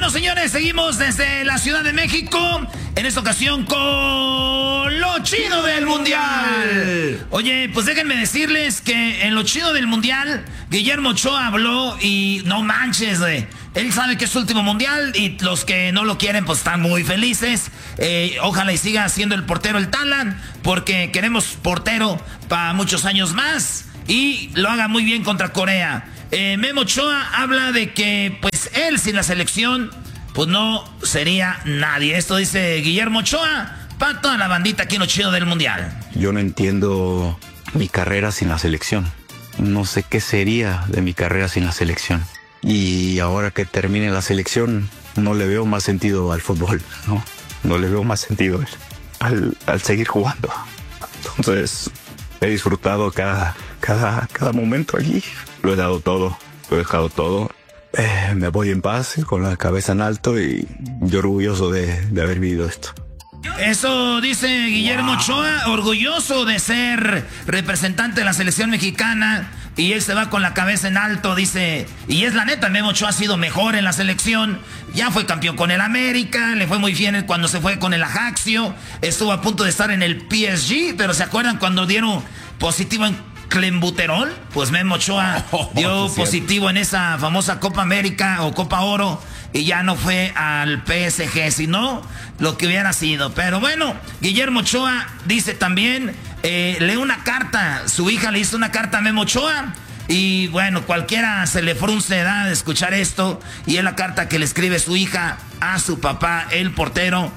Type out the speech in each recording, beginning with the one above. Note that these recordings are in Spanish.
Bueno, señores, seguimos desde la Ciudad de México. En esta ocasión con lo chido del Mundial. Oye, pues déjenme decirles que en lo chido del Mundial, Guillermo Ochoa habló y no manches, güey. Él sabe que es su último Mundial y los que no lo quieren pues están muy felices. Ojalá y siga siendo el portero el Talan, porque queremos portero para muchos años más y lo haga muy bien contra Corea. Memo Ochoa habla de que pues él sin la selección pues no sería nadie. Esto dice Guillermo Ochoa para toda la bandita aquí en lo chido del Mundial. Yo no entiendo mi carrera sin la selección. No sé qué sería de mi carrera sin la selección. Y ahora que termine la selección no le veo más sentido al fútbol, ¿no? No le veo más sentido al seguir jugando. Entonces he disfrutado cada momento allí. Lo he dado todo, lo he dejado todo. Me voy en paz, con la cabeza en alto y yo orgulloso de haber vivido esto. Eso dice Guillermo Ochoa, orgulloso de ser representante de la selección mexicana. Y él se va con la cabeza en alto, dice. Y es la neta, Memo Ochoa ha sido mejor en la selección. Ya fue campeón con el América, le fue muy bien cuando se fue con el Ajaxio. Estuvo a punto de estar en el PSG, pero ¿se acuerdan cuando dieron positivo en clenbuterol? Pues Memo Ochoa dio positivo en esa famosa Copa América o Copa Oro y ya no fue al PSG, sino lo que hubiera sido. Pero bueno, Guillermo Ochoa dice también, lee una carta, su hija le hizo una carta a Memo Ochoa y bueno, cualquiera se le frunce de escuchar esto y es la carta que le escribe su hija a su papá, el portero,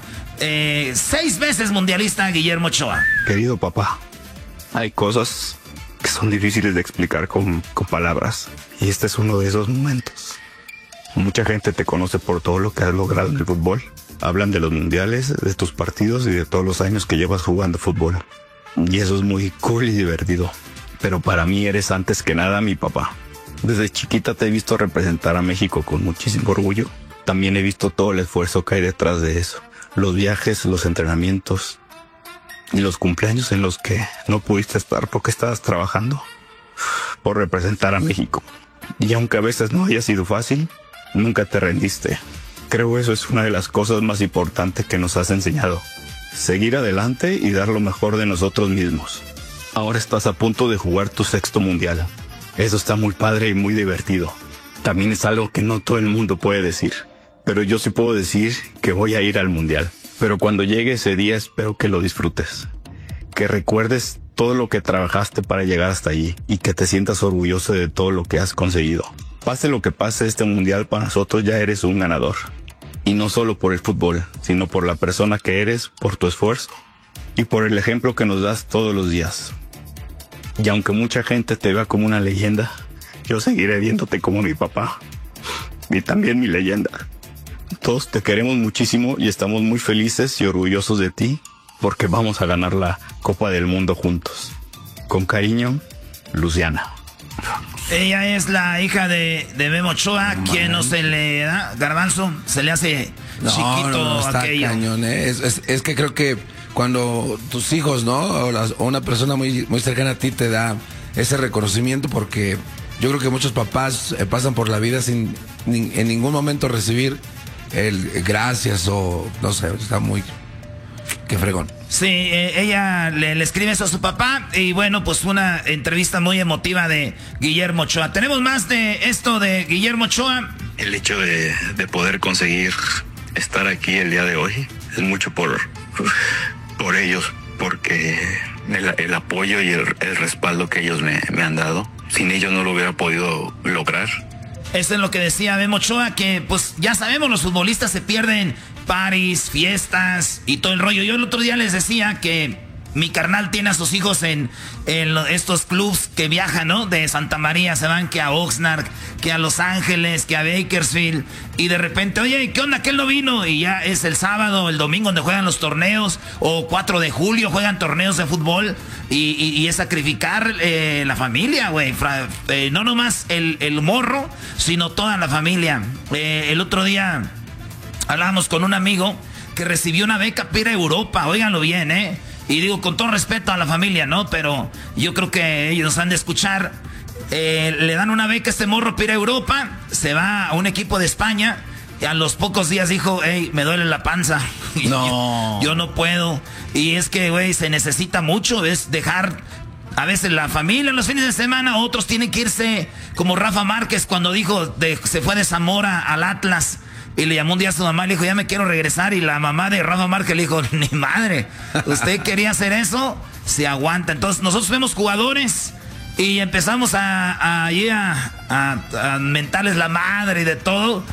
6 veces mundialista Guillermo Ochoa. Querido papá, hay cosas que son difíciles de explicar con palabras. Y este es uno de esos momentos. Mucha gente te conoce por todo lo que has logrado en el fútbol. Hablan de los mundiales, de tus partidos y de todos los años que llevas jugando fútbol. Y eso es muy cool y divertido. Pero para mí eres antes que nada mi papá. Desde chiquita te he visto representar a México con muchísimo orgullo. También he visto todo el esfuerzo que hay detrás de eso. Los viajes, los entrenamientos y los cumpleaños en los que no pudiste estar porque estabas trabajando por representar a México. Y aunque a veces no haya sido fácil, nunca te rendiste. Creo eso es una de las cosas más importantes que nos has enseñado. Seguir adelante y dar lo mejor de nosotros mismos. Ahora estás a punto de jugar tu 6º mundial. Eso está muy padre y muy divertido. También es algo que no todo el mundo puede decir. Pero yo sí puedo decir que voy a ir al mundial. Pero cuando llegue ese día espero que lo disfrutes, que recuerdes todo lo que trabajaste para llegar hasta allí y que te sientas orgulloso de todo lo que has conseguido. Pase lo que pase, este mundial para nosotros ya eres un ganador. Y no solo por el fútbol, sino por la persona que eres, por tu esfuerzo y por el ejemplo que nos das todos los días. Y aunque mucha gente te vea como una leyenda, yo seguiré viéndote como mi papá y también mi leyenda. Todos te queremos muchísimo y estamos muy felices y orgullosos de ti porque vamos a ganar la Copa del Mundo juntos. Con cariño, Luciana. Ella es la hija de Memo Ochoa, quien no se le da, Garbanzo, se le hace chiquito está aquello. Cañón, ¿eh? Es que creo que cuando tus hijos, ¿no? O una persona muy, muy cercana a ti te da ese reconocimiento, porque yo creo que muchos papás pasan por la vida sin en ningún momento recibir el gracias o no sé, está muy... qué fregón. Sí, ella le escribe eso a su papá y bueno, pues una entrevista muy emotiva de Guillermo Ochoa. Tenemos más de esto de Guillermo Ochoa. El hecho de poder conseguir estar aquí el día de hoy es mucho por ellos, porque el apoyo y el respaldo que ellos me han dado, sin ellos no lo hubiera podido lograr. Eso es lo que decía Memo Ochoa, que pues ya sabemos, los futbolistas se pierden parties, fiestas y todo el rollo. Yo el otro día les decía que mi carnal tiene a sus hijos en estos clubs que viajan, ¿no? De Santa María, se van que a Oxnard, que a Los Ángeles, que a Bakersfield. Y de repente, oye, ¿qué onda? Que él no vino. Y ya es el sábado, el domingo donde juegan los torneos. O 4 de julio juegan torneos de fútbol. Y es sacrificar la familia, güey. No nomás el morro, sino toda la familia. El otro día hablábamos con un amigo que recibió una beca para ir a Europa. Óiganlo bien, ¿eh? Y digo, con todo respeto a la familia, ¿no? Pero yo creo que ellos nos han de escuchar. Le dan una beca a este morro para ir a Europa. Se va a un equipo de España A los pocos días dijo, hey, me duele la panza. No. Yo no puedo. Y es que, güey, se necesita mucho, es dejar a veces la familia en los fines de semana, otros tienen que irse, como Rafa Márquez cuando dijo, se fue de Zamora al Atlas. Y le llamó un día a su mamá, le dijo, ya me quiero regresar. Y la mamá de Rafa Márquez le dijo, ni madre, ¿usted quería hacer eso? Se aguanta. Entonces nosotros vemos jugadores y empezamos a mentarles la madre y de todo.